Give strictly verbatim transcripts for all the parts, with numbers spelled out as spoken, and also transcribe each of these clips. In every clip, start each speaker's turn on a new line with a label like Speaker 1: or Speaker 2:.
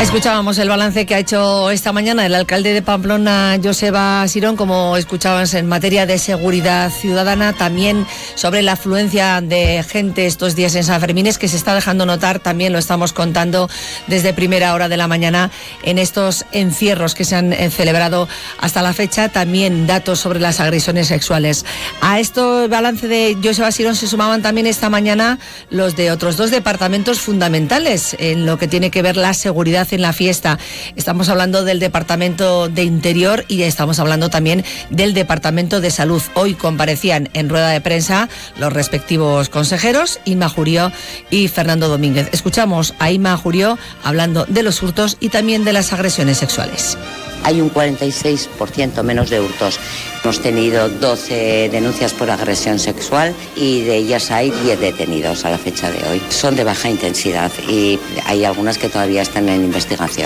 Speaker 1: Escuchábamos el balance que ha hecho esta mañana el alcalde de Pamplona, Joseba Sirón, como escuchábamos en materia de seguridad ciudadana, también sobre la afluencia de gente estos días en San Fermines, que se está dejando notar, también lo estamos contando desde primera hora de la mañana en estos encierros que se han celebrado hasta la fecha, también datos sobre las agresiones sexuales. A esto balance de Joseba Sirón se sumaban también esta mañana los de otros dos departamentos fundamentales en lo que tiene que ver la seguridad en la fiesta. Estamos hablando del Departamento de Interior y estamos hablando también del Departamento de Salud. Hoy comparecían en rueda de prensa los respectivos consejeros, Inma Jurió y Fernando Domínguez. Escuchamos a Inma Jurió hablando de los hurtos y también de las agresiones sexuales.
Speaker 2: Hay un cuarenta y seis por ciento menos de hurtos. Hemos tenido doce denuncias por agresión sexual y de ellas hay diez detenidos a la fecha de hoy. Son de baja intensidad y hay algunas que todavía están en investigación.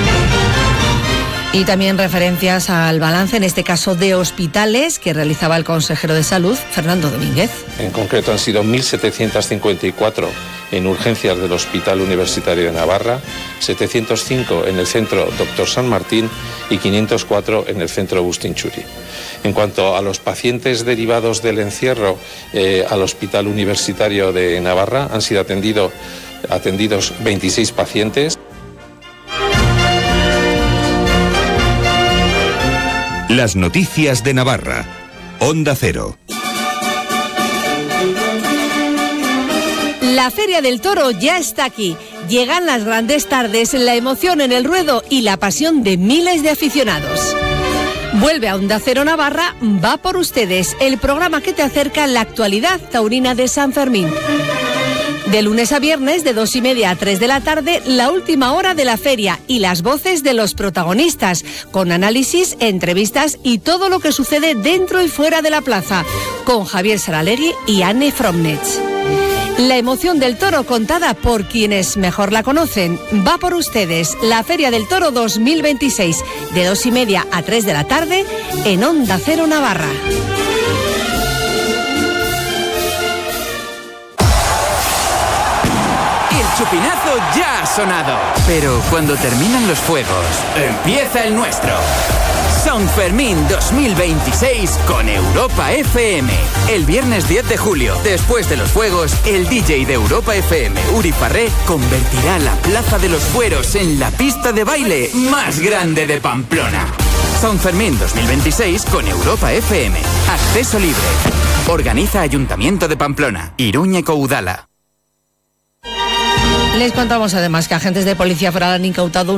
Speaker 1: Y también referencias al balance, en este caso de hospitales, que realizaba el consejero de Salud, Fernando Domínguez.
Speaker 3: En concreto han sido mil setecientos cincuenta y cuatro en urgencias del Hospital Universitario de Navarra, setecientos cinco en el Centro Doctor San Martín y quinientos cuatro en el Centro Agustín Churi. En cuanto a los pacientes derivados del encierro eh, al Hospital Universitario de Navarra, han sido atendido, atendidos veintiséis pacientes.
Speaker 4: Las noticias de Navarra. Onda Cero.
Speaker 1: La Feria del Toro ya está aquí. Llegan las grandes tardes, la emoción en el ruedo y la pasión de miles de aficionados. Vuelve a Onda Cero Navarra, va por ustedes, el programa que te acerca a la actualidad taurina de San Fermín. De lunes a viernes, de dos y media a tres de la tarde, la última hora de la feria y las voces de los protagonistas, con análisis, entrevistas y todo lo que sucede dentro y fuera de la plaza, con Javier Saralegui y Anne Fromnitz. La emoción del toro contada por quienes mejor la conocen. Va por ustedes, la Feria del Toro dos mil veintiséis, de dos y media a tres de la tarde, en Onda Cero Navarra.
Speaker 5: El chupinazo ya ha sonado, pero cuando terminan los fuegos, empieza el nuestro. San Fermín dos mil veintiséis con Europa F M. El viernes diez de julio, después de los fuegos, el D J de Europa F M, Uri Farré, convertirá la Plaza de los Fueros en la pista de baile más grande de Pamplona. San Fermín dos mil veintiséis con Europa F M. Acceso libre. Organiza Ayuntamiento de Pamplona. Iruña y Caudala.
Speaker 1: Les contamos además que agentes de policía foral han incautado